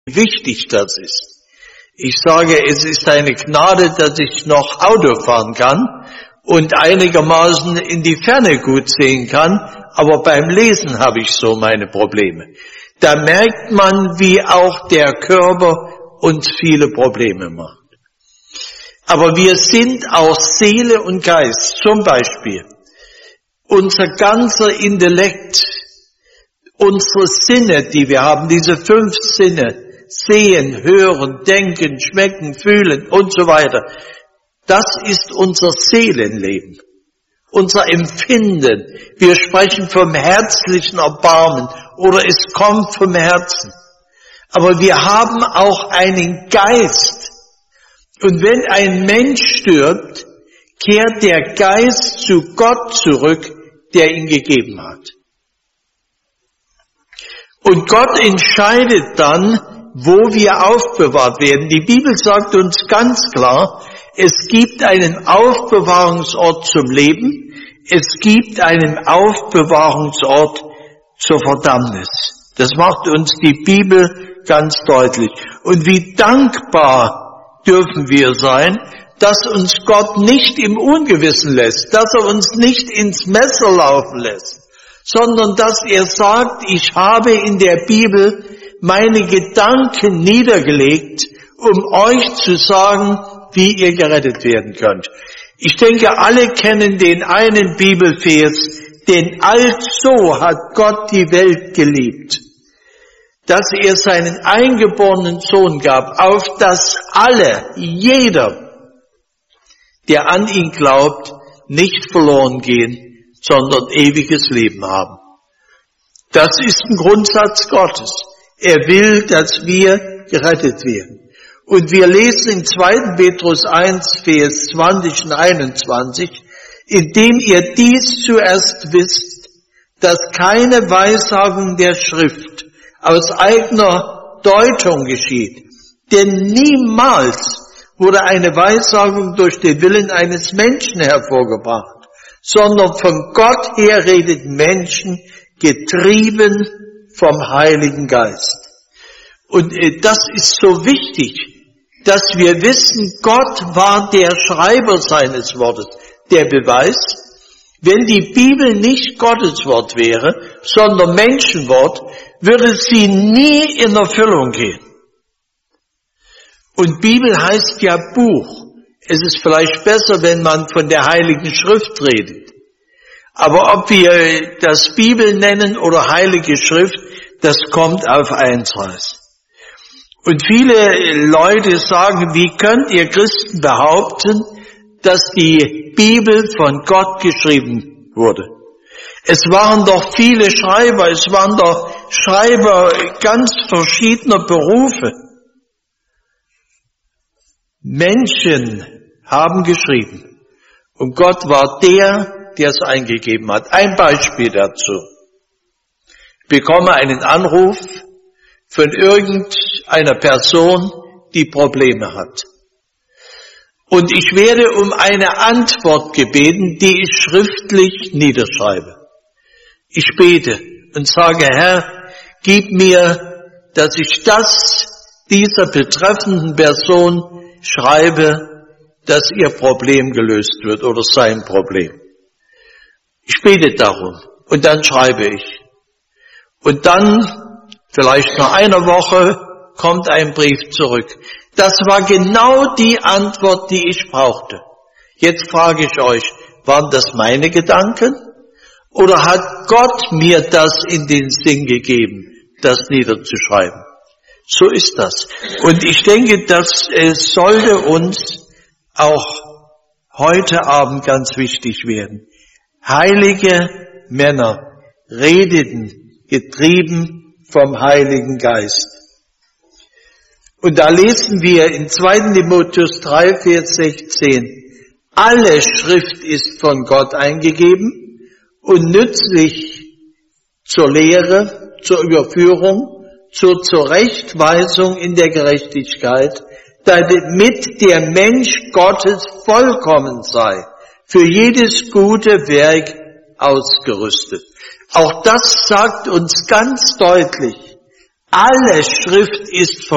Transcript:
wichtig das ist. Ich sage, es ist eine Gnade, dass ich noch Auto fahren kann und einigermaßen in die Ferne gut sehen kann, aber beim Lesen habe ich so meine Probleme. Da merkt man, wie auch der Körper uns viele Probleme macht. Aber wir sind auch Seele und Geist. Zum Beispiel unser ganzer Intellekt, unsere Sinne, die wir haben, diese 5 Sinne, sehen, hören, denken, schmecken, fühlen und so weiter, das ist unser Seelenleben, unser Empfinden. Wir sprechen vom herzlichen Erbarmen oder es kommt vom Herzen. Aber wir haben auch einen Geist. Und wenn ein Mensch stirbt, kehrt der Geist zu Gott zurück, der ihn gegeben hat. Und Gott entscheidet dann, wo wir aufbewahrt werden. Die Bibel sagt uns ganz klar, es gibt einen Aufbewahrungsort zum Leben, es gibt einen Aufbewahrungsort zur Verdammnis. Das macht uns die Bibel ganz deutlich. Und wie dankbar dürfen wir sein, dass uns Gott nicht im Ungewissen lässt, dass er uns nicht ins Messer laufen lässt, sondern dass er sagt, ich habe in der Bibel meine Gedanken niedergelegt, um euch zu sagen, wie ihr gerettet werden könnt. Ich denke, alle kennen den einen Bibelvers, denn also hat Gott die Welt geliebt, dass er seinen eingeborenen Sohn gab, auf dass alle, jeder, der an ihn glaubt, nicht verloren gehen, sondern ewiges Leben haben. Das ist ein Grundsatz Gottes. Er will, dass wir gerettet werden. Und wir lesen in 2. Petrus 1, Vers 20 und 21, indem ihr dies zuerst wisst, dass keine Weissagung der Schrift aus eigener Deutung geschieht. Denn niemals wurde eine Weissagung durch den Willen eines Menschen hervorgebracht, sondern von Gott her redeten Menschen, getrieben vom Heiligen Geist. Und das ist so wichtig, dass wir wissen, Gott war der Schreiber seines Wortes. Der Beweis, wenn die Bibel nicht Gottes Wort wäre, sondern Menschenwort, würde sie nie in Erfüllung gehen. Und Bibel heißt ja Buch. Es ist vielleicht besser, wenn man von der Heiligen Schrift redet. Aber ob wir das Bibel nennen oder Heilige Schrift, das kommt auf eins raus. Und viele Leute sagen, wie könnt ihr Christen behaupten, dass die Bibel von Gott geschrieben wurde? Es waren doch viele Schreiber, es waren doch Schreiber ganz verschiedener Berufe. Menschen haben geschrieben und Gott war der es eingegeben hat. Ein Beispiel dazu. Ich bekomme einen Anruf von irgendeiner Person, die Probleme hat. Und ich werde um eine Antwort gebeten, die ich schriftlich niederschreibe. Ich bete und sage, Herr, gib mir, dass ich dieser betreffenden Person schreibe, dass ihr Problem gelöst wird oder sein Problem. Ich bete darum und dann schreibe ich. Und dann, vielleicht nach einer Woche, kommt ein Brief zurück. Das war genau die Antwort, die ich brauchte. Jetzt frage ich euch, waren das meine Gedanken? Oder hat Gott mir das in den Sinn gegeben, das niederzuschreiben? So ist das. Und ich denke, das sollte uns auch heute Abend ganz wichtig werden. Heilige Männer redeten, getrieben vom Heiligen Geist. Und da lesen wir in 2. Timotheus 3, Vers 16, alle Schrift ist von Gott eingegeben und nützlich zur Lehre, zur Überführung, zur Zurechtweisung in der Gerechtigkeit, damit der Mensch Gottes vollkommen sei, für jedes gute Werk ausgerüstet. Auch das sagt uns ganz deutlich, alle Schrift ist von